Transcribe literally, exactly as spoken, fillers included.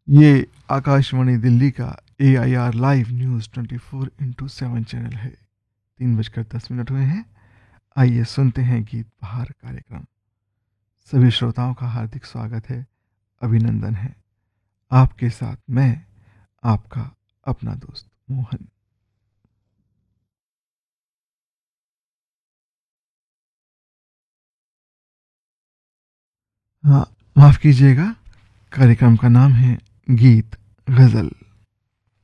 ये आकाशवाणी दिल्ली का ए I R live news twenty four into seven channel है। तीन बजकर दस मिनट हुए हैं। आइए सुनते हैं गीत बहार कार्यक्रम। सभी श्रोताओं का हार्दिक स्वागत है, अभिनंदन है। आपके साथ मैं आपका अपना दोस्त मोहन। हाँ, माफ़ कीजिएगा, कार्यक्रम का नाम है गीत गज़ल।